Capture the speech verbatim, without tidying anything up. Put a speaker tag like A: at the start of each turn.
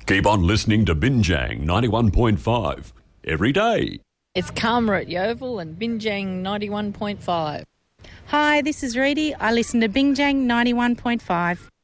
A: Keep on listening to Binjang ninety-one point five every day.
B: It's Karma at Yeovil and Binjang ninety-one point five.
C: Hi, this is Reedy. I listen to Binjang ninety-one point five.